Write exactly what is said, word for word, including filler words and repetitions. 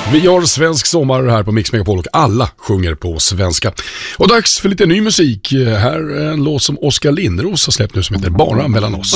Vi har svensk sommar här på Mix Megapol och alla sjunger på svenska. Och dags för lite ny musik. Här är en låt som Oskar Lindros har släppt nu som heter Bara mellan oss.